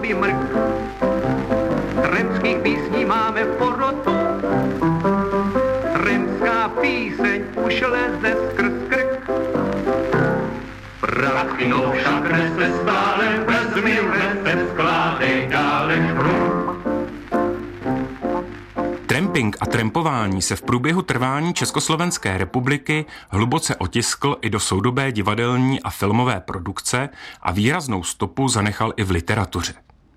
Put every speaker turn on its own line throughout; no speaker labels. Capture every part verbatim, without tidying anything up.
hobby mrk. Tremských písní máme porotu, tremská píseň už leze skrz krk. Prachnou však nese stále, vezmi recept, skládej dále šrum.
Tramping a trampování se v průběhu trvání Československé republiky hluboce otiskl i do soudobé divadelní a filmové produkce a výraznou stopu zanechal i v literatuře.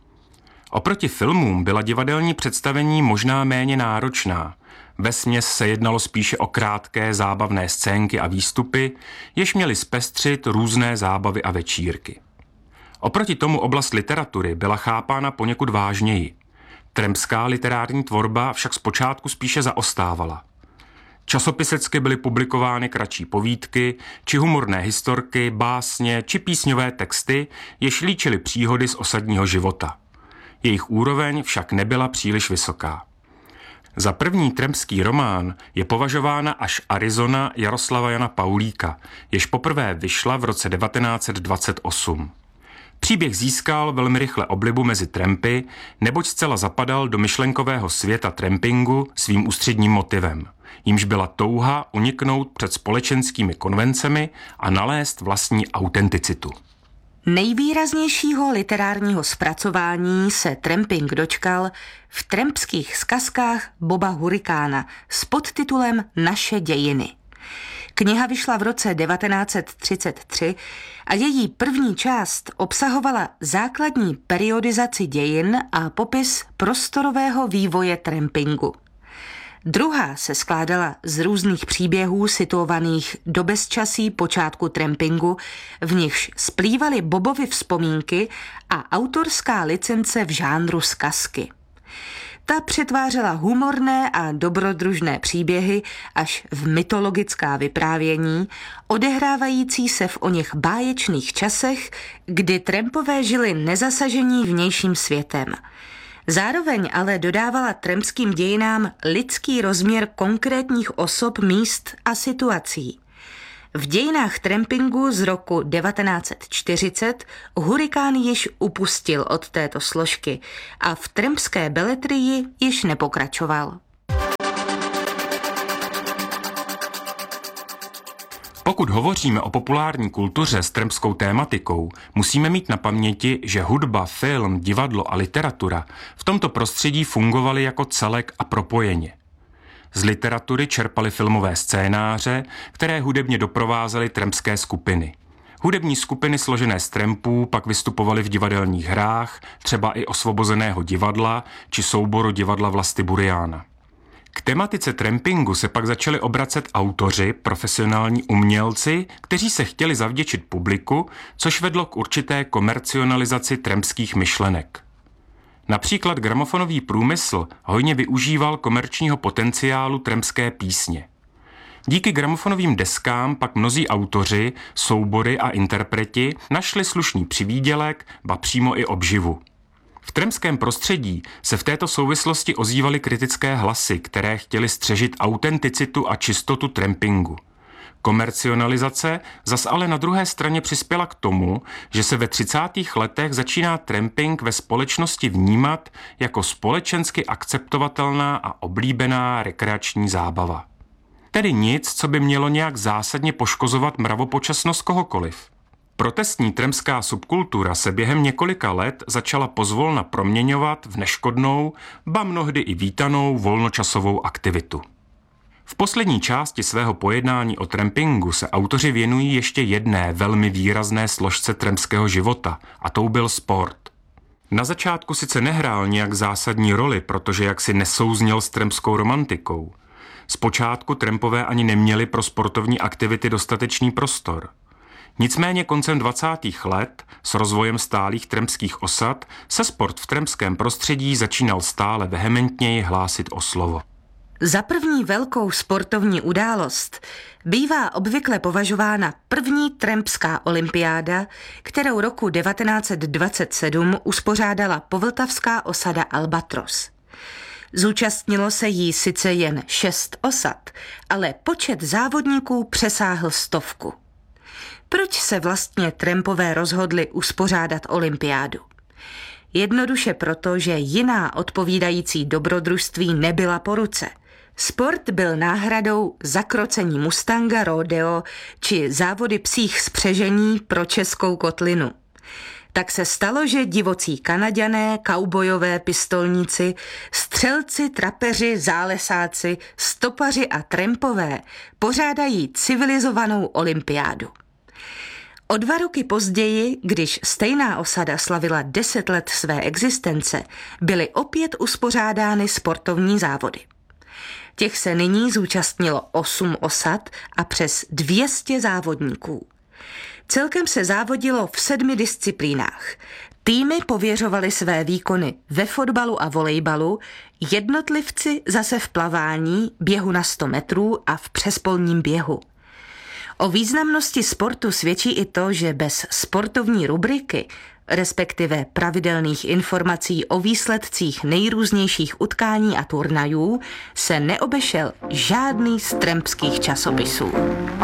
Oproti filmům byla divadelní představení možná méně náročná. Vesměs se jednalo spíše o krátké zábavné scénky a výstupy, jež měly zpestřit různé zábavy a večírky. Oproti tomu oblast literatury byla chápána poněkud vážněji. Trampská literární tvorba však zpočátku spíše zaostávala. Časopisecky byly publikovány kratší povídky, či humorné historky, básně, či písňové texty, jež líčily příhody z osadního života. Jejich úroveň však nebyla příliš vysoká. Za první trampský román je považována až Arizona Jaroslava Jana Paulíka, jež poprvé vyšla v roce devatenáct set dvacet osm. Příběh získal velmi rychle oblibu mezi trampy, neboť zcela zapadal do myšlenkového světa trampingu svým ústředním motivem, jímž byla touha uniknout před společenskými konvencemi a nalézt vlastní autenticitu.
Nejvýraznějšího literárního zpracování se tramping dočkal v trampských zkazkách Boba Hurikána s podtitulem Naše dějiny. Kniha vyšla v roce devatenáct set třicet tři a její první část obsahovala základní periodizaci dějin a popis prostorového vývoje trampingu. Druhá se skládala z různých příběhů situovaných do bezčasí počátku trampingu, v nichž splývaly Bobovy vzpomínky a autorská licence v žánru zkazky. Ta přetvářela humorné a dobrodružné příběhy až v mytologická vyprávění, odehrávající se v oněch báječných časech, kdy trampové žili nezasažení vnějším světem. Zároveň ale dodávala trampským dějinám lidský rozměr konkrétních osob, míst a situací. V dějinách trampingu z roku devatenáct set čtyřicet Hurikán již upustil od této složky a v trampské beletrii již nepokračoval.
Pokud hovoříme o populární kultuře s trampskou tématikou, musíme mít na paměti, že hudba, film, divadlo a literatura v tomto prostředí fungovaly jako celek a propojeně. Z literatury čerpaly filmové scénáře, které hudebně doprovázely trampské skupiny. Hudební skupiny složené z trampů pak vystupovaly v divadelních hrách, třeba i Osvobozeného divadla či souboru divadla Vlasty Buriána. K tematice trampingu se pak začali obracet autoři, profesionální umělci, kteří se chtěli zavděčit publiku, což vedlo k určité komercionalizaci trampských myšlenek. Například gramofonový průmysl hojně využíval komerčního potenciálu trampské písně. Díky gramofonovým deskám pak mnozí autoři, soubory a interpreti našli slušný přivýdělek, ba přímo i obživu. V trampském prostředí se v této souvislosti ozývaly kritické hlasy, které chtěly střežit autenticitu a čistotu trampingu. Komercionalizace zas ale na druhé straně přispěla k tomu, že se ve třicátých letech začíná tramping ve společnosti vnímat jako společensky akceptovatelná a oblíbená rekreační zábava. Tedy nic, co by mělo nějak zásadně poškozovat mravopočasnost kohokoliv. Protestní trampská subkultura se během několika let začala pozvolna proměňovat v neškodnou, ba mnohdy i vítanou volnočasovou aktivitu. V poslední části svého pojednání o trampingu se autoři věnují ještě jedné velmi výrazné složce trampského života, a tou byl sport. Na začátku sice nehrál nějak zásadní roli, protože jaksi nesouzněl s trampskou romantikou. Zpočátku trampové ani neměli pro sportovní aktivity dostatečný prostor. Nicméně koncem dvacátých let s rozvojem stálých trampských osad se sport v trampském prostředí začínal stále vehementněji hlásit o slovo.
Za první velkou sportovní událost bývá obvykle považována první trampská olympiáda, kterou roku devatenáct set dvacet sedm uspořádala povltavská osada Albatros. Zúčastnilo se jí sice jen šest osad, ale počet závodníků přesáhl stovku. Proč se vlastně trampové rozhodli uspořádat olympiádu? Jednoduše proto, že jiná odpovídající dobrodružství nebyla po ruce. Sport byl náhradou zakrocení mustanga, rodeo či závody psích spřežení pro českou kotlinu. Tak se stalo, že divocí Kanaďané, kaubojové, pistolníci, střelci, trapeři, zálesáci, stopaři a trampové pořádají civilizovanou olympiádu. O dva roky později, když stejná osada slavila deset let své existence, byly opět uspořádány sportovní závody. Těch se nyní zúčastnilo osm osad a přes dvě stě závodníků. Celkem se závodilo v sedmi disciplínách. Týmy pověřovaly své výkony ve fotbalu a volejbalu, jednotlivci zase v plavání, běhu na sto metrů a v přespolním běhu. O významnosti sportu svědčí i to, že bez sportovní rubriky, respektive pravidelných informací o výsledcích nejrůznějších utkání a turnajů, se neobešel žádný z trampských časopisů.